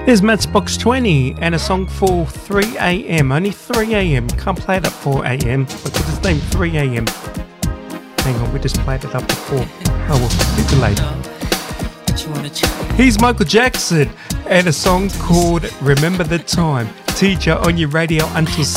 There's Matchbox 20 and a song for 3 a.m. Only 3 a.m. Can't play it at 4 a.m. because it's named 3 a.m. Hang on, we just played it up before. Oh well, it's delayed. Here's Michael Jackson and a song called Remember the Time. Teacher on your radio until